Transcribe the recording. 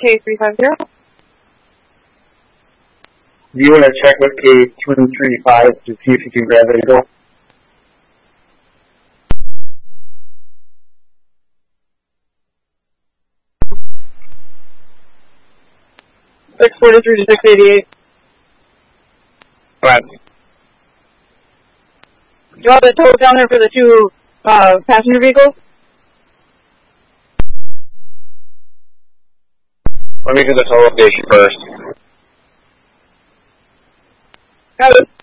K350. Do you want to check with K235 to see if you can grab the vehicle? (643 to 688). Right. You want the tow down there for the two passenger vehicles? Let me do the tow location first. Got it.